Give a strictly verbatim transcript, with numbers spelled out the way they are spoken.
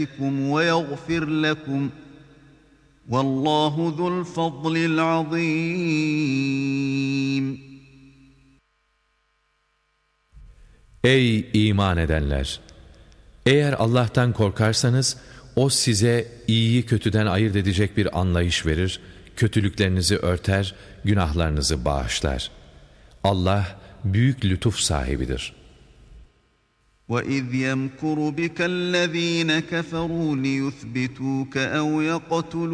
وَيَغْفِرْ لَكُمْ وَاللّٰهُ ذُو الْفَضْلِ الْعَظِيمِ. Ey iman edenler! Eğer Allah'tan korkarsanız, O size iyiyi kötüden ayırt edecek bir anlayış verir, kötülüklerinizi örter, günahlarınızı bağışlar. Allah büyük lütuf sahibidir. وَإِذْ يَمْكُرُ بِكَ الَّذ۪ينَ كَفَرُوا لِيُثْبِتُوكَ اَوْ يَقْتُلُوكَ